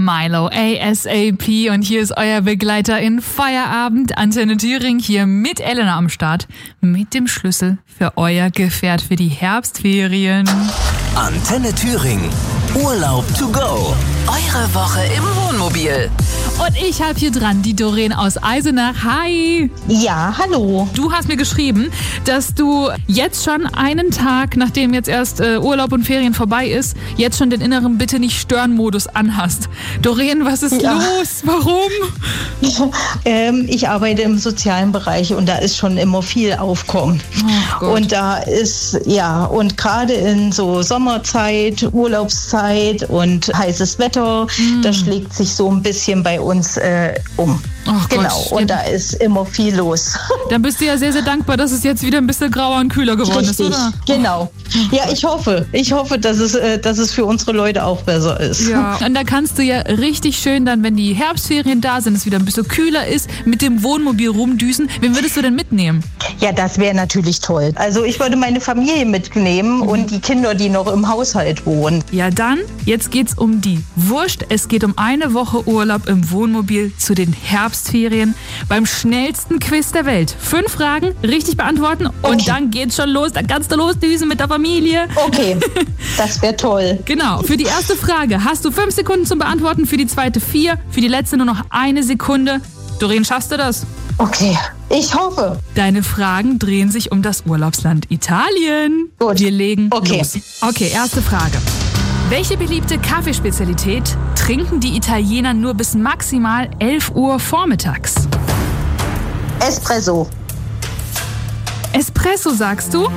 Milo ASAP und hier ist euer Begleiter in Feierabend. Antenne Thüringen hier mit Elena am Start mit dem Schlüssel für euer Gefährt für die Herbstferien. Antenne Thüringen. Urlaub to go. Eure Woche im Wohnmobil. Und ich habe hier dran die Doreen aus Eisenach. Hi! Ja, hallo. Du hast mir geschrieben, dass du jetzt schon einen Tag, nachdem jetzt erst Urlaub und Ferien vorbei ist, jetzt schon den inneren Bitte-nicht-stören-Modus anhast. Doreen, was ist los? Warum? Ich arbeite im sozialen Bereich und da ist schon immer viel Aufkommen. Oh Gott. Und da ist, und gerade in so Sommerzeit, Urlaubszeit und heißes Wetter, da schlägt sich so ein bisschen bei uns um. Ach genau, Gott. und da ist immer viel los. Dann bist du ja sehr, sehr dankbar, dass es jetzt wieder ein bisschen grauer und kühler geworden ist, oder? Genau. Ja, ich hoffe, dass es für unsere Leute auch besser ist. Ja, und da kannst du ja richtig schön dann, wenn die Herbstferien da sind, es wieder ein bisschen kühler ist, mit dem Wohnmobil rumdüsen. Wen würdest du denn mitnehmen? Ja, das wäre natürlich toll. Also ich würde meine Familie mitnehmen und die Kinder, die noch im Haushalt wohnen. Ja dann, jetzt geht's um die Wurst. Es geht um eine Woche Urlaub im Wohnmobil zu den Herbstferien beim schnellsten Quiz der Welt. 5 Fragen richtig beantworten und dann geht's schon los. Dann kannst du losdüsen mit der Familie. Okay, das wäre toll. Genau, für die erste Frage hast du 5 Sekunden zum Beantworten, für die zweite 4, für die letzte nur noch 1 Sekunde. Doreen, schaffst du das? Okay, ich hoffe. Deine Fragen drehen sich um das Urlaubsland Italien. Gut. Wir legen Okay. los. Okay, erste Frage. Welche beliebte Kaffeespezialität trinken die Italiener nur bis maximal 11 Uhr vormittags? Espresso. Espresso, sagst du?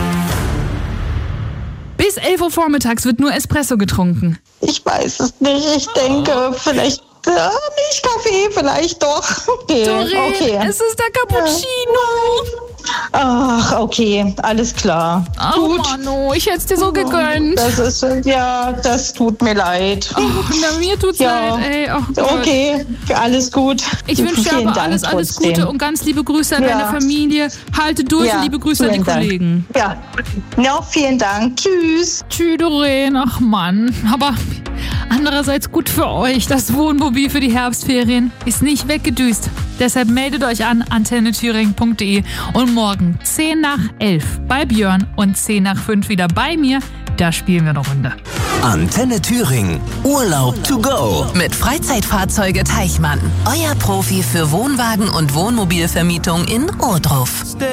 Bis 11 Uhr vormittags wird nur Espresso getrunken. Ich weiß es nicht. Ich denke, vielleicht nicht Kaffee, vielleicht doch. Okay, Doreen, okay. es ist der Cappuccino. Ach, okay, alles klar. Oh Mano, ich hätte es dir so gegönnt. Das ist, das tut mir leid. Oh, na, mir tut's Ja. leid, ey. Oh Gott. Okay, alles gut. Ich wünsche dir Vielen aber Dank alles trotzdem. Gute und ganz liebe Grüße an Ja. deine Familie. Halte durch und liebe Grüße an die vielen Dank. Kollegen. Ja, vielen Dank. Tschüss. Tschüss, Doreen. Ach Mann. Aber andererseits gut für euch. Das Wohnmobil für die Herbstferien ist nicht weggedüst. Deshalb meldet euch an antennethüringen.de und morgen 10 nach 11 bei Björn und 10 nach 5 wieder bei mir. Da spielen wir eine Runde. Antenne Thüringen. Urlaub to go. Mit Freizeitfahrzeuge Teichmann. Euer Profi für Wohnwagen und Wohnmobilvermietung in Ohrdruf.